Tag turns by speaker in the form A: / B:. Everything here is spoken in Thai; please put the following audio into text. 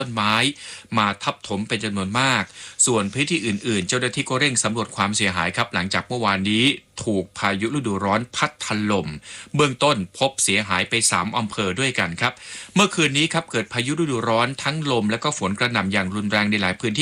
A: ต้นไม้มาทับถมเป็นจำนวนมากส่วนพื้นที่อื่นๆเจ้าหน้าที่ก็เร่งสำรวจความเสียหายครับหลังจากเมื่อวานนี้ถูกพายุฤดูร้อนพัดถล่มเบื้องต้นพบเสียหายไป3อำเภอด้วยกันครับเมื่อคืนนี้ครับเกิดพายุฤดูร้อนทั้งลมและก็ฝนกระหน่ำอย่างรุนแรงในหลายพื้นที่